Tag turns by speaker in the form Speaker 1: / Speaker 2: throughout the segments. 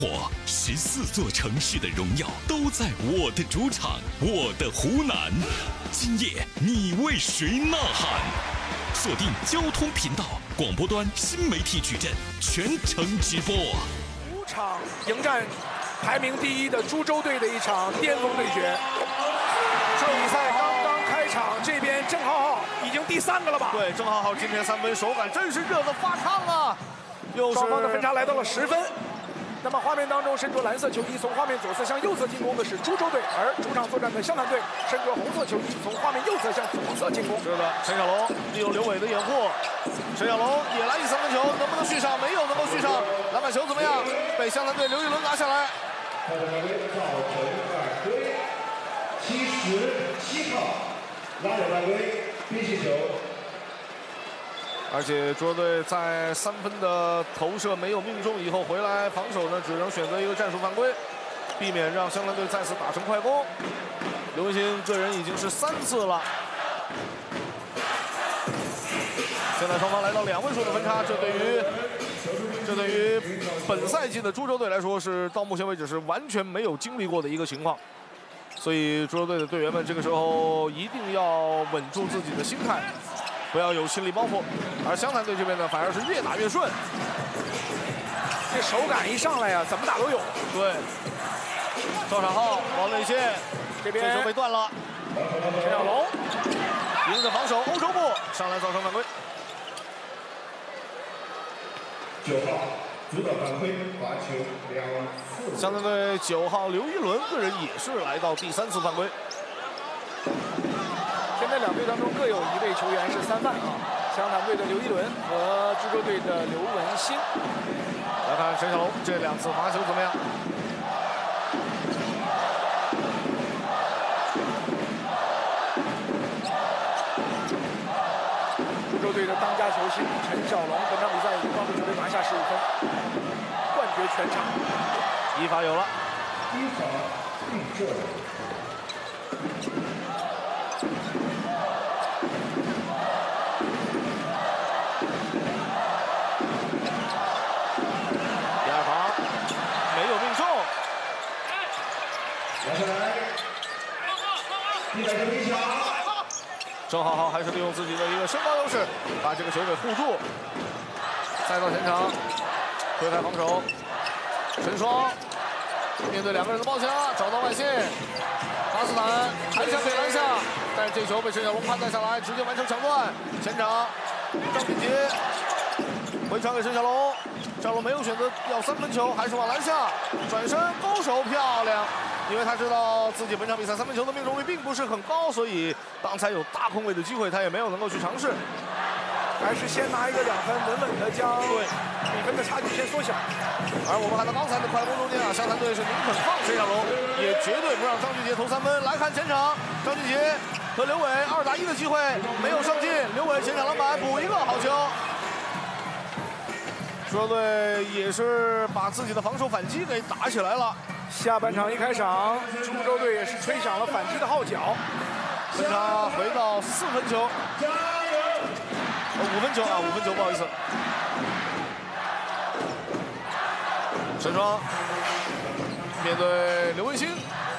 Speaker 1: 我14座城市的荣耀都在我的主场，我的湖南。今夜你为谁呐喊？锁定交通频道广播端新媒体矩阵，全程直播。
Speaker 2: 主场迎战排名第1的株洲队的一场巅峰对决。这比赛刚刚开场，这边郑浩浩已经第3个了吧？
Speaker 3: 对，郑浩浩今天3分手感真是热得发烫啊！又是
Speaker 2: 双方的分差来到了10分。那么画面当中身着蓝色球衣，从画面左侧向右侧进攻的是株洲队，而主场作战的湘潭队身着红色球衣，从画面右侧向左侧进攻。
Speaker 3: 是的，陈小龙利用刘伟的掩护，陈小龙也来一3分球，能不能续上？没有能够续上。篮板球怎么样？被湘潭队刘一伦拿下来。
Speaker 4: 77号拉柳犯规，必须球。
Speaker 3: 而且中国队在3分的投射没有命中以后，回来防守呢，只能选择一个战术犯规，避免让湘潭队再次打成快攻。刘文兴个人已经是3次了。现在双方来到2位数的分差，这对于本赛季的株洲队来说，是到目前为止是完全没有经历过的一个情况。所以株洲队的队员们这个时候一定要稳住自己的心态，不要有心理包袱。而湘潭队这边呢，反而是越打越顺。
Speaker 2: 这手感一上来呀，怎么打都有。
Speaker 3: 对，赵场浩往内线，
Speaker 2: 这边
Speaker 3: 球被断了。
Speaker 2: 陈小龙
Speaker 3: 迎着防守，欧洲步上来造成犯规。
Speaker 4: 9号主导犯规，罚球2次。
Speaker 3: 湘潭队9号刘一伦个人也是来到第3次犯规。
Speaker 2: 现在2队当中各有1位球员是3犯啊，湘潭队的刘一伦和株洲队的刘文兴。
Speaker 3: 来看陈小龙这2次罚球怎么样？
Speaker 2: 株洲队的当家球星陈小龙，本场比赛已经帮助球队拿下15分，冠绝全场。
Speaker 3: 一罚有了。
Speaker 4: 一罚定射。
Speaker 3: 第2罚没有命中。
Speaker 4: 拿下来。100球1抢。
Speaker 3: 郑浩浩还是利用自己的一个身高优势，把这个球给护住。再到前场，推开防守，陈双面对2个人的包夹，找到外线，哈斯坦还想给篮下，但是这球被陈小龙判断下来，直接完成抢断。前场张俊杰回传给陈小龙，陈小龙没有选择要3分球，还是往篮下转身勾手，漂亮。因为他知道自己本场比赛3分球的命中率并不是很高，所以当才有大空位的机会，他也没有能够去尝试，
Speaker 2: 还是先拿一个2分，稳稳的将比分的差距先缩小。
Speaker 3: 而我们看到刚才的快攻中间啊，湘潭队是宁肯放陈小龙，也绝对不让张俊杰投3分。来看前场，张俊杰和刘伟2打1的机会没有上进，刘伟前场篮板补一个好球。中国队也是把自己的防守反击给打起来了。
Speaker 2: 下半场一开场，株洲队也是吹响了反击的号角。
Speaker 3: 分差回到4分球，5分球啊，5分球，不好意思。陈双面对刘文兴，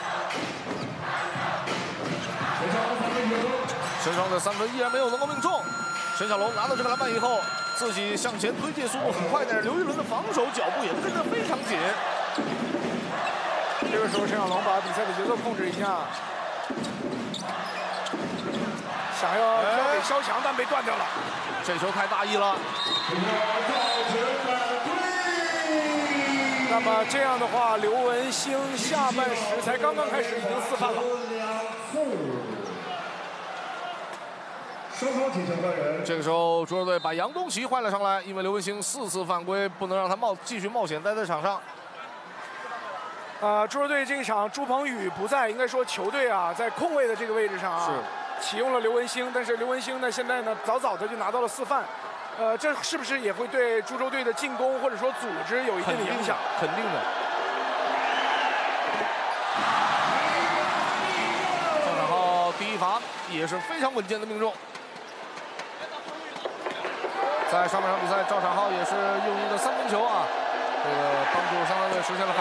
Speaker 3: 陈双的3分依然没有能够命中。陈小龙拿到这个篮板以后，自己向前推进速度很快，但是刘一伦的防守脚步也跟得非常紧。
Speaker 2: 这个时候陈小龙把比赛的节奏控制一下，想要交给肖强，但被断掉了。
Speaker 3: 这球太大意了。
Speaker 2: 那么这样的话，刘文兴下半时才刚刚开始，已经4犯了。
Speaker 4: 双方请球官人。
Speaker 3: 这个时候，中国队把杨东奇换了上来，因为刘文兴4次犯规，不能让他继续冒险待在场上。
Speaker 2: 株洲队这一场朱鹏宇不在，应该说球队啊在控卫的这个位置上啊启用了刘文兴，但是刘文兴呢现在呢早早的就拿到了4犯，这是不是也会对株洲队的进攻或者说组织有一定的影响？
Speaker 3: 肯定的。赵场浩第1罚也是非常稳健的命中。在上半场比赛，赵场浩也是用一个3分球啊， 这个帮助上港队实现了。